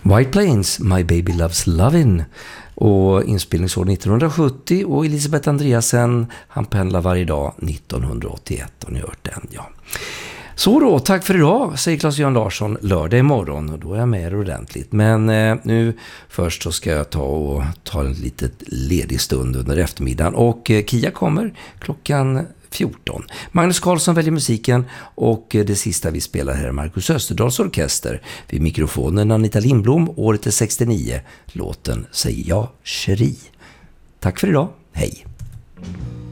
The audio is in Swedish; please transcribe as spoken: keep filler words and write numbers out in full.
White Plains, My Baby Loves Lovin', och inspelningsår nittonhundrasjuttio, och Elisabeth Andreasen, Han pendlar varje dag, nittonhundraåttioett, och ni hört den, ja. Så då, tack för idag, säger Claes-Göran Larsson. Lördag imorgon, och då är jag med ordentligt. Men eh, nu först så ska jag ta och ta en litet ledig stund under eftermiddagen. Och eh, Kia kommer klockan fjorton. Magnus Karlsson väljer musiken, och eh, det sista vi spelar här är Marcus Österdahls orkester. Vid mikrofonen Anita Lindblom, året är sextionio. Låten säger jag, Cherie. Tack för idag, hej.